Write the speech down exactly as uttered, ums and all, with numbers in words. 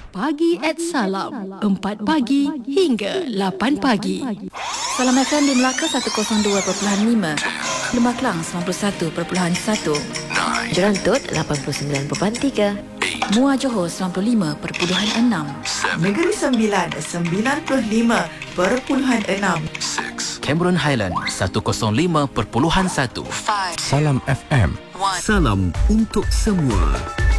Pagi at Salam, empat pagi hingga lapan pagi. Salam F M di Melaka seratus dua perpuluhan lima, Lembah Kelang sembilan puluh satu perpuluhan satu, Jerantut lapan puluh sembilan perpuluhan tiga, Muar Johor sembilan puluh lima perpuluhan enam, Negeri Sembilan sembilan puluh lima perpuluhan enam, Cameron Highland seratus lima perpuluhan satu. Salam F M. Salam untuk semua.